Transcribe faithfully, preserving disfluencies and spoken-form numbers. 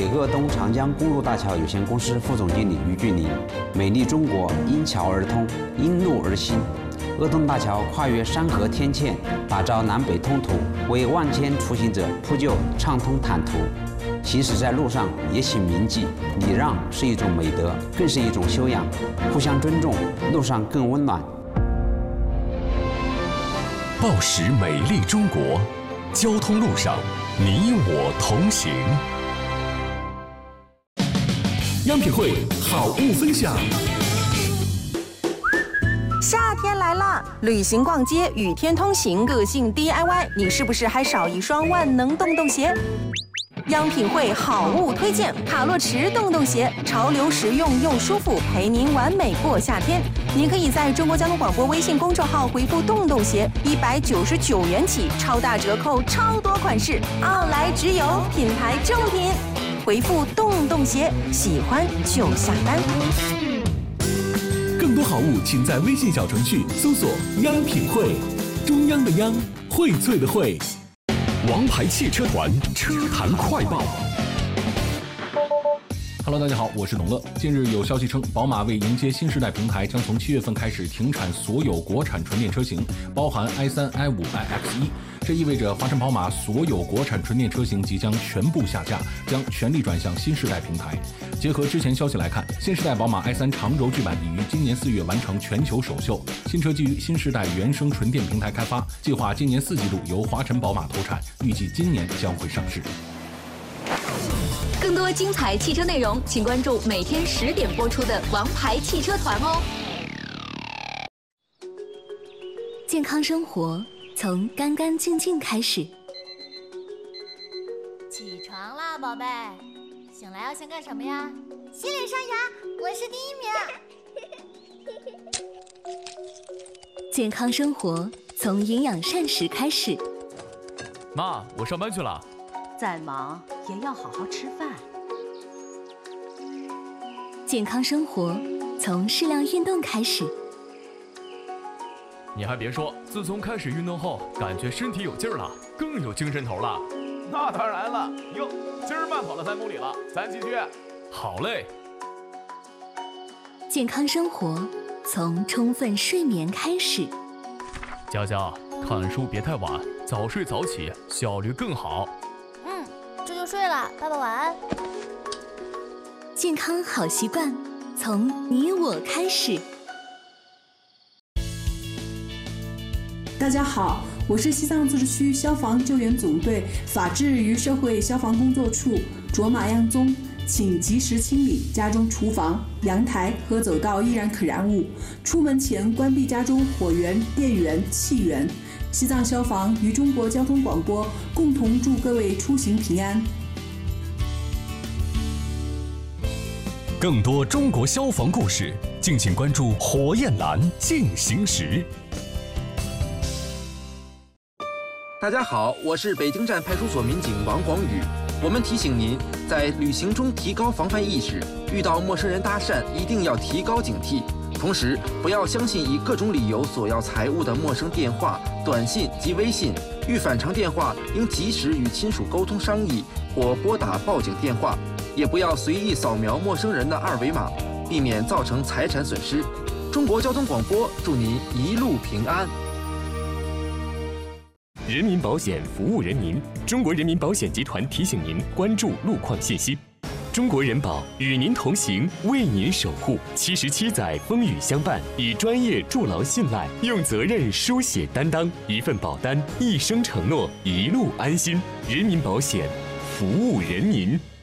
鄂东长江公路大桥有限公司副总经理于俊林。美丽中国因桥而通，因路而兴。鄂东大桥跨越山河天堑，打造南北通途，为万千出行者铺就畅通坦途。行驶在路上也请铭记，礼让是一种美德，更是一种修养。互相尊重，路上更温暖。 报时美丽中国，交通路上你我同行。 央品汇好物分享。 夏天来了，旅行逛街、雨天通行、个性 D I Y， 你是不是还少一双万能洞洞鞋？央品汇好物推荐卡洛驰洞洞鞋，潮流实用又舒服，陪您完美过夏天。您可以在中国交通广播微信公众号回复洞洞鞋，一百九十九元起，超大折扣，超多款式，奥莱直邮，品牌正品。回复洞洞鞋，喜欢就下单。 更多好物，请在微信小程序搜索“央品汇”，中央的央，荟萃的荟。 王牌汽车团车坛快报。 Hello， 大家好，我是董乐。近日有消息称，宝马为迎接新时代平台，将从七月份开始停产所有国产纯电车型，包含 i 三、i 五、i X 一。这意味着华晨宝马所有国产纯电车型即将全部下架，将全力转向新时代平台。结合之前消息来看，新时代宝马 i 三长轴距版已于今年四月完成全球首秀。新车基于新时代原生纯电平台开发，计划今年四季度由华晨宝马投产，预计今年将会上市。 更多精彩汽车内容，请关注每天十点播出的《王牌汽车团》哦。 健康生活从干干净净开始。 起床啦，宝贝！醒来要先干什么呀？洗脸刷牙，我是第一名。 健康生活从营养膳食开始。 妈，我上班去了。 再忙也要好好吃饭。 健康生活从适量运动开始。 你还别说，自从开始运动后，感觉身体有劲儿了，更有精神头了。 那当然了，哟，今儿慢跑了三公里了，咱继续。 好嘞。 健康生活从充分睡眠开始。 佳佳，看书别太晚，早睡早起，效率更好。 嗯，这就睡了，爸爸晚安。 健康好习惯从你我开始。 大家好，我是西藏自治区消防救援总队法制与社会消防工作处卓玛样宗，请及时清理家中厨房、阳台和走道易燃可燃物，出门前关闭家中火源、电源、气源。西藏消防与中国交通广播共同祝各位出行平安。 更多中国消防故事，敬请关注火焰蓝进行时。 大家好，我是北京站派出所民警王广宇。我们提醒您，在旅行中提高防范意识，遇到陌生人搭讪一定要提高警惕。同时，不要相信以各种理由索要财物的陌生电话、短信及微信。遇反常电话，应及时与亲属沟通商议，或拨打报警电话。也不要随意扫描陌生人的二维码，避免造成财产损失。中国交通广播祝您一路平安。 人民保险服务人民，中国人民保险集团提醒您关注路况信息。中国人保与您同行，为您守护。七十七载风雨相伴，以专业筑牢信赖，用责任书写担当。一份保单，一生承诺，一路安心。人民保险，服务人民。